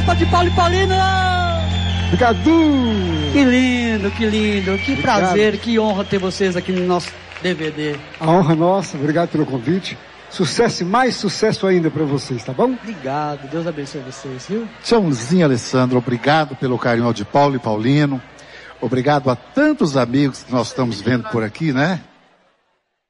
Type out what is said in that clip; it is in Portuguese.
tropa de Paulo e Paulino! Obrigado! Que lindo, que lindo, que Obrigado. prazer, que honra ter vocês aqui no nosso DVD. A honra é nossa, obrigado pelo convite. Sucesso e mais sucesso ainda para vocês, tá bom? Obrigado, Deus abençoe vocês, viu? Tchauzinho, Alessandro, obrigado pelo carinho de Paulo e Paulino. Obrigado a tantos amigos que nós estamos vendo por aqui, né?